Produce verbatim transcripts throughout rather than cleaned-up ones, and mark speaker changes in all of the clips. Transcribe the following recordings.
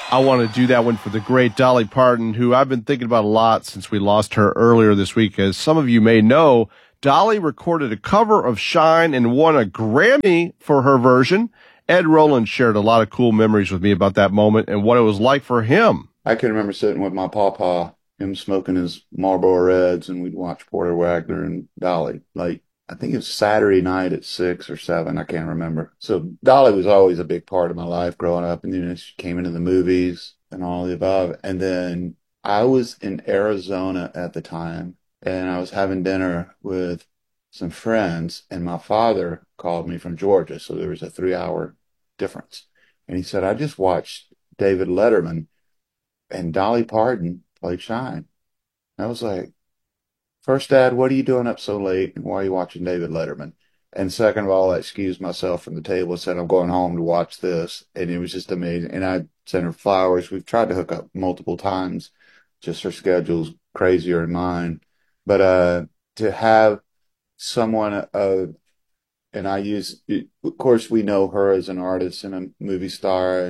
Speaker 1: I want to do that one for the great Dolly Parton, who I've been thinking about a lot since we lost her earlier this week. As some of you may know, Dolly recorded a cover of Shine and won a Grammy for her version. Ed Roland shared a lot of cool memories with me about that moment and what it was like for him.
Speaker 2: I can remember sitting with my pawpaw, him smoking his Marlboro Reds, and we'd watch Porter Wagner and Dolly. Like, I think it was Saturday night at six or seven. I can't remember. So Dolly was always a big part of my life growing up. And then she came into the movies and all the above. And then I was in Arizona at the time, and I was having dinner with some friends, and my father called me from Georgia. So there was a three hour difference. And he said, I just watched David Letterman and Dolly Parton played Shine. I was like, first, Dad, what are you doing up so late, and why are you watching David Letterman? And second of all, I excused myself from the table and said, I'm going home to watch this. And it was just amazing. And I sent her flowers. We've tried to hook up multiple times. Just her schedule's crazier than mine. But uh, to have someone, uh, and I use, of course, we know her as an artist and a movie star,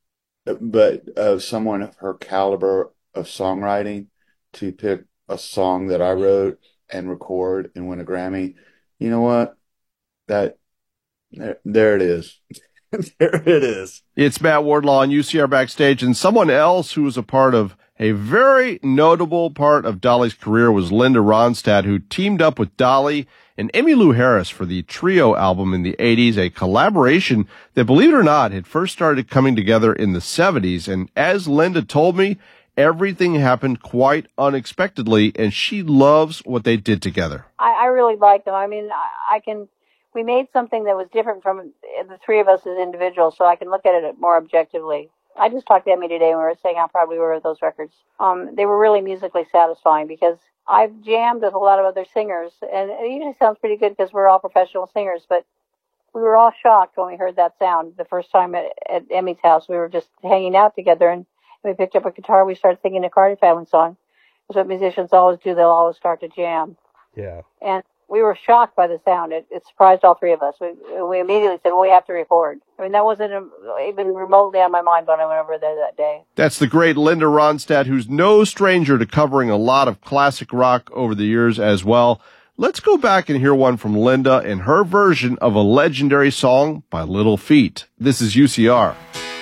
Speaker 2: but uh, someone of her caliber of songwriting to pick a song that I wrote and record and win a Grammy, you know what? That there, there it is. There it is.
Speaker 1: It's Matt Wardlaw on U C R Backstage, and someone else who was a part of a very notable part of Dolly's career was Linda Ronstadt, who teamed up with Dolly and Emmylou Harris for the Trio album in the eighties, a collaboration that, believe it or not, had first started coming together in the seventies. And as Linda told me, everything happened quite unexpectedly, and she loves what they did together.
Speaker 3: I, I really like them. I mean, I, I can, we made something that was different from the three of us as individuals, so I can look at it more objectively. I just talked to Emmy today, and we were saying how proud we were of those records. Um, they were really musically satisfying because I've jammed with a lot of other singers, and it usually sounds pretty good because we're all professional singers, but we were all shocked when we heard that sound the first time at, at Emmy's house. We were just hanging out together, and we picked up a guitar. We started singing a Carter Family song. That's what musicians always do. They'll always start to jam.
Speaker 1: Yeah.
Speaker 3: And we were shocked by the sound. It, it surprised all three of us. We, we immediately said, well, we have to record. I mean, that wasn't even remotely on my mind when I went over there that day.
Speaker 1: That's the great Linda Ronstadt, who's no stranger to covering a lot of classic rock over the years as well. Let's go back and hear one from Linda and her version of a legendary song by Little Feat. This is U C R.